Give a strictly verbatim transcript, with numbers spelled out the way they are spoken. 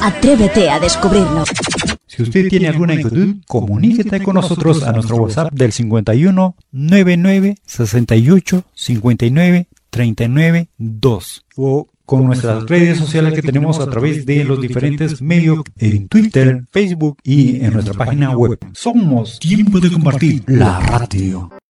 Atrévete a descubrirlo. Si usted tiene alguna inquietud, comuníquete con nosotros a nuestro WhatsApp del cincuenta y uno, noventa y nueve, sesenta y ocho, cincuenta y nueve, treinta y nueve, dos o con nuestras redes sociales que tenemos a través de los diferentes medios en Twitter, Facebook y en nuestra página web. Somos Tiempo de Compartir, la radio.